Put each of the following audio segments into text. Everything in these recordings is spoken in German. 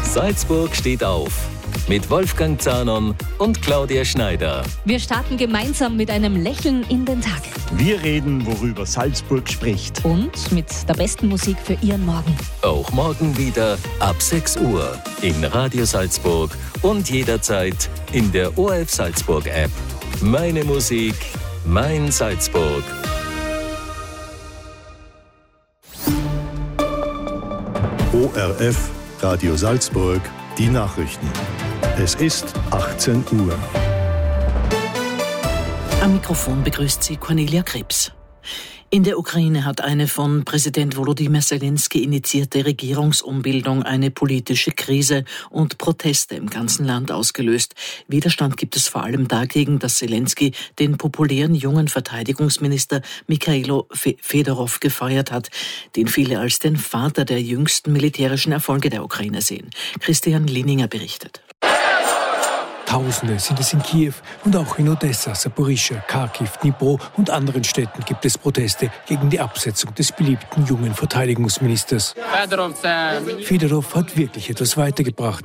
Salzburg steht auf. Mit Wolfgang Zahnon und Claudia Schneider. Wir starten gemeinsam mit einem Lächeln in den Tag. Wir reden, worüber Salzburg spricht. Und mit der besten Musik für Ihren Morgen. Auch morgen wieder ab 6 Uhr in Radio Salzburg und jederzeit in der ORF Salzburg App. Meine Musik, mein Salzburg. ORF Radio Salzburg, die Nachrichten. Es ist 18 Uhr. Am Mikrofon begrüßt sie Cornelia Krebs. In der Ukraine hat eine von Präsident Volodymyr Zelensky initiierte Regierungsumbildung eine politische Krise und Proteste im ganzen Land ausgelöst. Widerstand gibt es vor allem dagegen, dass Zelensky den populären jungen Verteidigungsminister Mikhailo Fedorow gefeuert hat, den viele als den Vater der jüngsten militärischen Erfolge der Ukraine sehen. Christian Lininger berichtet. Tausende sind es in Kiew und auch in Odessa, Saporischschja, Kharkiv, Dnipro und anderen Städten gibt es Proteste gegen die Absetzung des beliebten jungen Verteidigungsministers. Fedorow hat wirklich etwas weitergebracht.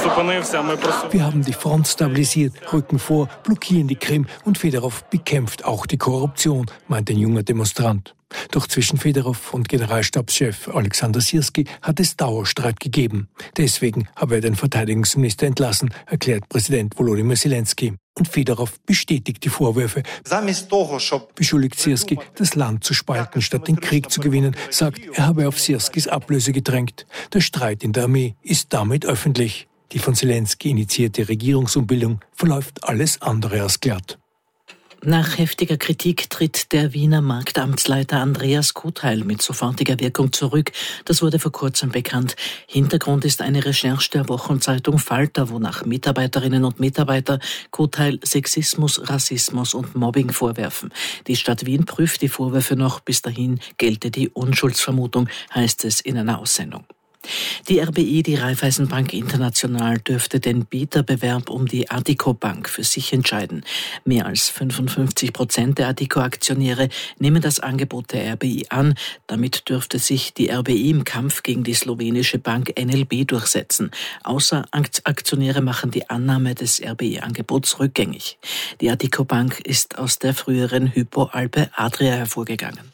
Wir haben die Front stabilisiert, rücken vor, blockieren die Krim und Fedorow bekämpft auch die Korruption, meint ein junger Demonstrant. Doch zwischen Fedorow und Generalstabschef Alexander Syrski hat es Dauerstreit gegeben. Deswegen habe er den Verteidigungsminister entlassen, erklärt Präsident Volodymyr Zelensky. Und Fedorow bestätigt die Vorwürfe. Beschuldigt Syrski, das Land zu spalten, statt den Krieg zu gewinnen, sagt, er habe auf Syrskis Ablöse gedrängt. Der Streit in der Armee ist damit öffentlich. Die von Zelensky initiierte Regierungsumbildung verläuft alles andere als glatt. Nach heftiger Kritik tritt der Wiener Marktamtsleiter Andreas Kotheil mit sofortiger Wirkung zurück. Das wurde vor kurzem bekannt. Hintergrund ist eine Recherche der Wochenzeitung Falter, wonach Mitarbeiterinnen und Mitarbeiter Kotheil Sexismus, Rassismus und Mobbing vorwerfen. Die Stadt Wien prüft die Vorwürfe noch. Bis dahin gelte die Unschuldsvermutung, heißt es in einer Aussendung. Die RBI, die Raiffeisenbank International, dürfte den Bieterbewerb um die Addiko Bank für sich entscheiden. Mehr als 55% der Addiko-Aktionäre nehmen das Angebot der RBI an. Damit dürfte sich die RBI im Kampf gegen die slowenische Bank NLB durchsetzen. Außeraktionäre machen die Annahme des RBI-Angebots rückgängig. Die Addiko Bank ist aus der früheren Hypo Alpe Adria hervorgegangen.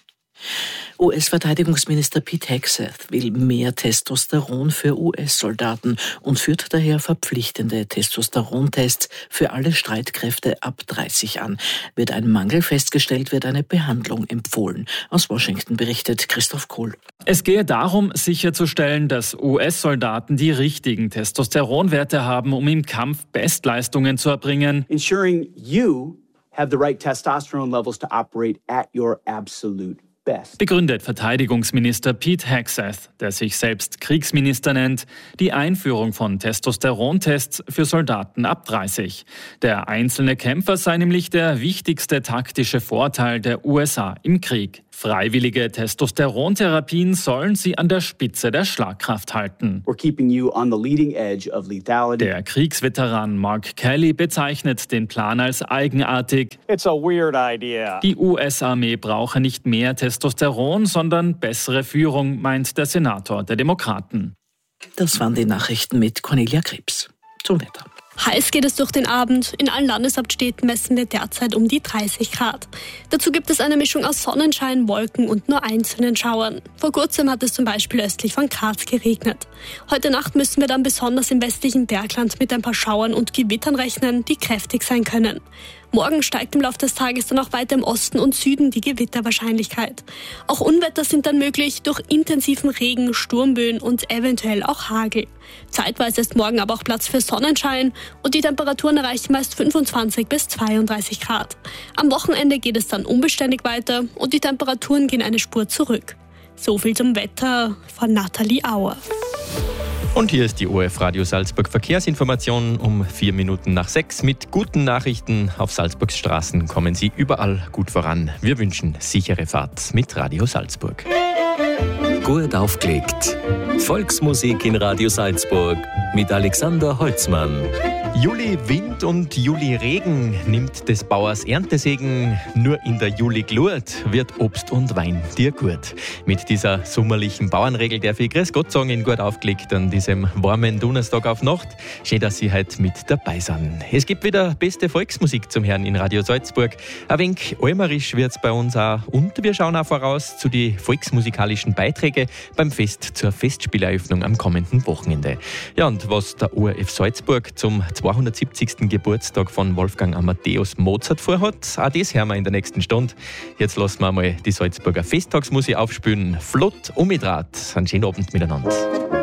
US-Verteidigungsminister Pete Hegseth will mehr Testosteron für US-Soldaten und führt daher verpflichtende Testosterontests für alle Streitkräfte ab 30 an. Wird ein Mangel festgestellt, wird eine Behandlung empfohlen. Aus Washington berichtet Christoph Kohl. Es gehe darum, sicherzustellen, dass US-Soldaten die richtigen Testosteronwerte haben, um im Kampf Bestleistungen zu erbringen. Ensuring you have the right testosterone levels to operate at your absolute best. Begründet Verteidigungsminister Pete Hegseth, der sich selbst Kriegsminister nennt, die Einführung von Testosterontests für Soldaten ab 30. Der einzelne Kämpfer sei nämlich der wichtigste taktische Vorteil der USA im Krieg. Freiwillige Testosterontherapien sollen sie an der Spitze der Schlagkraft halten. We're keeping you on the leading edge of lethality. Der Kriegsveteran Mark Kelly bezeichnet den Plan als eigenartig. It's a weird idea. Die US-Armee brauche nicht mehr Testosteron, sondern bessere Führung, meint der Senator der Demokraten. Das waren die Nachrichten mit Cornelia Krebs. Zum Wetter. Heiß geht es durch den Abend. In allen Landeshauptstädten messen wir derzeit um die 30 Grad. Dazu gibt es eine Mischung aus Sonnenschein, Wolken und nur einzelnen Schauern. Vor kurzem hat es zum Beispiel östlich von Graz geregnet. Heute Nacht müssen wir dann besonders im westlichen Bergland mit ein paar Schauern und Gewittern rechnen, die kräftig sein können. Morgen steigt im Laufe des Tages dann auch weiter im Osten und Süden die Gewitterwahrscheinlichkeit. Auch Unwetter sind dann möglich durch intensiven Regen, Sturmböen und eventuell auch Hagel. Zeitweise ist morgen aber auch Platz für Sonnenschein und die Temperaturen erreichen meist 25 bis 32 Grad. Am Wochenende geht es dann unbeständig weiter und die Temperaturen gehen eine Spur zurück. So viel zum Wetter von Nathalie Auer. Und hier ist die ORF Radio Salzburg Verkehrsinformation um 4 Minuten nach 6 mit guten Nachrichten. Auf Salzburgs Straßen kommen Sie überall gut voran. Wir wünschen sichere Fahrt mit Radio Salzburg. Gut aufgelegt. Volksmusik in Radio Salzburg mit Alexander Holzmann. Juli Wind und Juli Regen nimmt des Bauers Erntesegen. Nur in der Juli Glut wird Obst und Wein dir gut. Mit dieser sommerlichen Bauernregel darf ich Grüß Gott sagen in Gut aufgelegt an diesem warmen Donnerstag auf Nacht. Schön, dass Sie heute mit dabei sind. Es gibt wieder beste Volksmusik zum Hören in Radio Salzburg. Ein wenig almerisch wird es bei uns auch. Und wir schauen auch voraus zu den volksmusikalischen Beiträgen beim Fest zur Festspieleröffnung am kommenden Wochenende. Ja, und was der ORF Salzburg zum 270. Geburtstag von Wolfgang Amadeus Mozart vorhat, auch das hören wir in der nächsten Stunde. Jetzt lassen wir mal die Salzburger Festtagsmusik aufspülen. Flott, Umidrat. Einen schönen Abend miteinander.